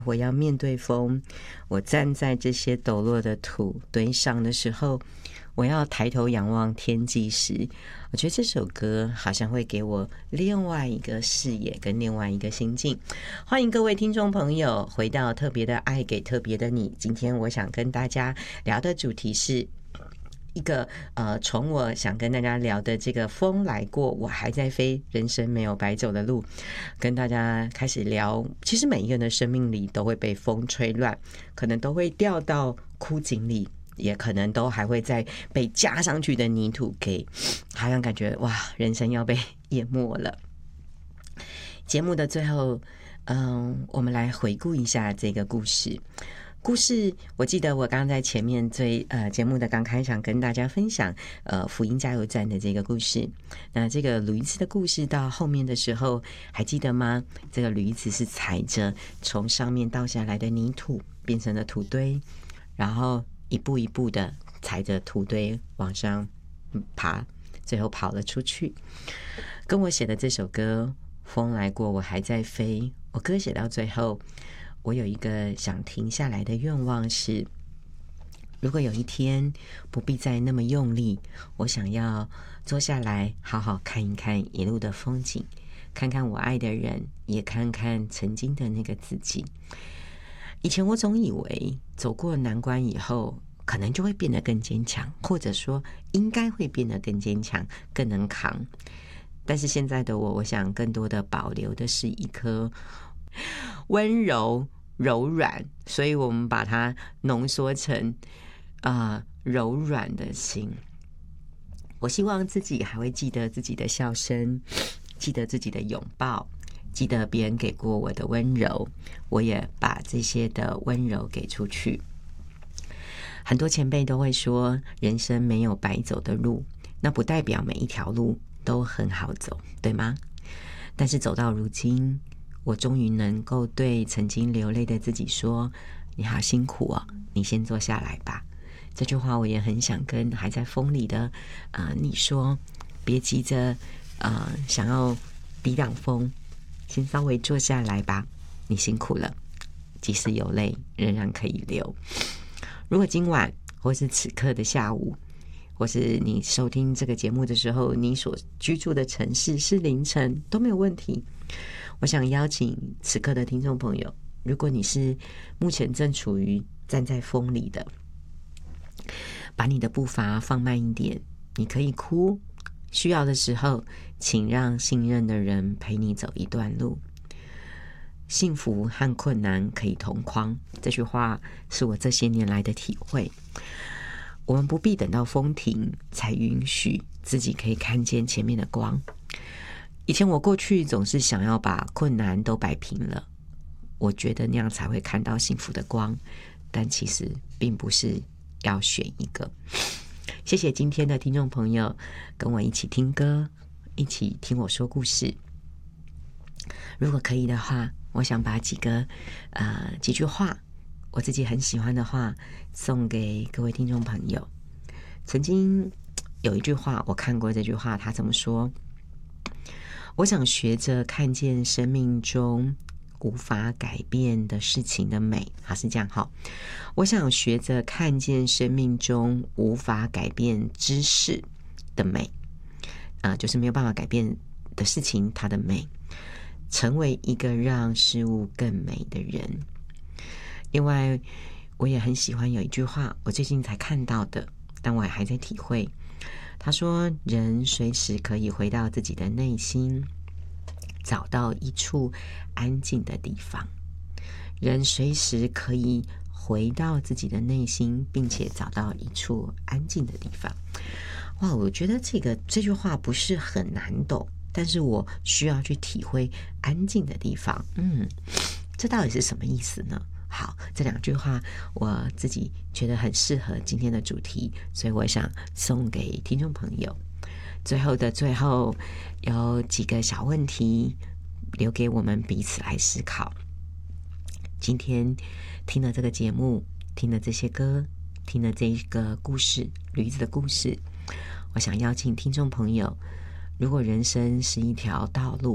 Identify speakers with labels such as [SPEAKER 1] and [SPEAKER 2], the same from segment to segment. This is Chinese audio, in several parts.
[SPEAKER 1] 我要面对风，我站在这些抖落的土堆上的时候，我要抬头仰望天际时，我觉得这首歌好像会给我另外一个视野跟另外一个心境。欢迎各位听众朋友回到特别的爱给特别的你。今天我想跟大家聊的主题是一个从我想跟大家聊的这个风来过我还在飞，人生没有白走的路，跟大家开始聊，其实每一个人的生命里都会被风吹乱，可能都会掉到枯井里，也可能都还会在被加上去的泥土给好像感觉哇，人生要被淹没了。节目的最后我们来回顾一下这个故事。我记得我刚刚在前面节目的刚开场跟大家分享福音加油站的这个故事。那这个驴子的故事到后面的时候还记得吗？这个驴子是踩着从上面倒下来的泥土变成了土堆，然后一步一步的踩着土堆往上爬，最后跑了出去。跟我写的这首歌风来过我还在飞，我歌写到最后，我有一个想停下来的愿望是，如果有一天不必再那么用力，我想要坐下来好好看一看一路的风景，看看我爱的人，也看看曾经的那个自己。以前我总以为走过难关以后可能就会变得更坚强，或者说应该会变得更坚强，更能扛。但是现在的我想更多的保留的是一颗温柔柔软，所以我们把它浓缩成柔软的心。我希望自己还会记得自己的笑声，记得自己的拥抱，记得别人给过我的温柔，我也把这些的温柔给出去。很多前辈都会说人生没有白走的路，那不代表每一条路都很好走，对吗？但是走到如今，我终于能够对曾经流泪的自己说，你好辛苦哦，你先坐下来吧。这句话我也很想跟还在风里的你说，别急着想要抵挡风，先稍微坐下来吧，你辛苦了，即使有泪仍然可以流。如果今晚或是此刻的下午，或是你收听这个节目的时候，你所居住的城市是凌晨，都没有问题。我想邀请此刻的听众朋友，如果你是目前正处于站在风里的，把你的步伐放慢一点，你可以哭，需要的时候请让信任的人陪你走一段路。幸福和困难可以同框，这句话是我这些年来的体会。我们不必等到风停才允许自己可以看见前面的光。以前我过去总是想要把困难都摆平了，我觉得那样才会看到幸福的光，但其实并不是要选一个。谢谢今天的听众朋友跟我一起听歌，一起听我说故事。如果可以的话，我想把几句话，我自己很喜欢的话送给各位听众朋友。曾经有一句话，我看过这句话，他这么说：我想学着看见生命中无法改变的事情的美。好，是这样哈。我想学着看见生命中无法改变之事的美，就是没有办法改变的事情，它的美，成为一个让事物更美的人。另外，我也很喜欢有一句话，我最近才看到的，但我还在体会。他说，人随时可以回到自己的内心，找到一处安静的地方。人随时可以回到自己的内心，并且找到一处安静的地方。哇，我觉得这句话不是很难懂，但是我需要去体会安静的地方。这到底是什么意思呢？好，这两句话我自己觉得很适合今天的主题，所以我想送给听众朋友。最后的最后，有几个小问题留给我们彼此来思考。今天听了这个节目，听了这些歌，听了这个故事，驴子的故事，我想邀请听众朋友，如果人生是一条道路，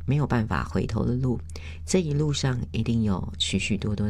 [SPEAKER 1] 没有办法回头的路，这一路上一定有许许多多